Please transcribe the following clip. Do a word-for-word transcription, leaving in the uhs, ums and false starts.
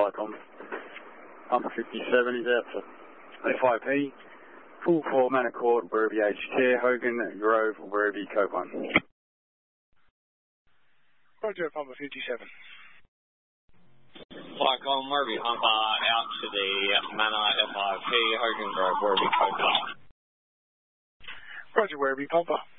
Flycom. Pumper fifty-seven is out for F I P. Full four Manicord, Werribee H Chair, Hogan, Grove, Werribee, Code one. Roger, Pumper fifty-seven. Flycom, Werribee Pumper out to the Manor F I P, Hogan Grove, Werribee, Code one. Roger, Werribee Pumper.